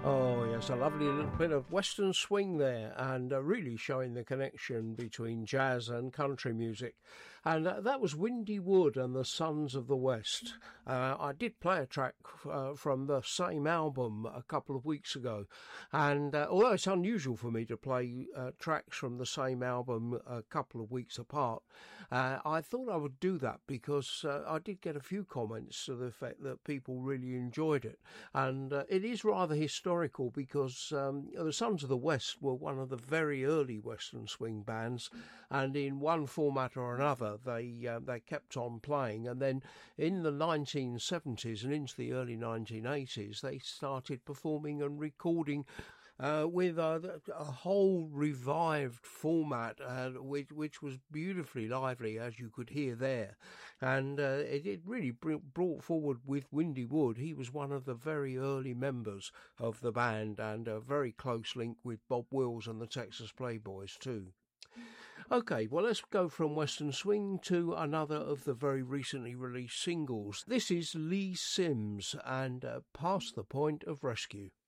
Oh, yes, a lovely little bit of Western swing there, and really showing the connection between jazz and country music. And that was Windy Wood and the Sons of the West. I did play a track from the same album a couple of weeks ago, and although it's unusual for me to play tracks from the same album a couple of weeks apart, I thought I would do that because I did get a few comments to the effect that people really enjoyed it, and it is rather historical because the Sons of the West were one of the very early Western swing bands, and in one format or another they kept on playing, and then in the 1970s and into the early 1980s they started performing and recording with a whole revived format, which was beautifully lively, as you could hear there. And it really brought forward with Windy Wood. He was one of the very early members of the band, and a very close link with Bob Wills and the Texas Playboys too. Okay, well, let's go from Western Swing to another of the very recently released singles. This is Lee Sims and Past the Point of Rescue.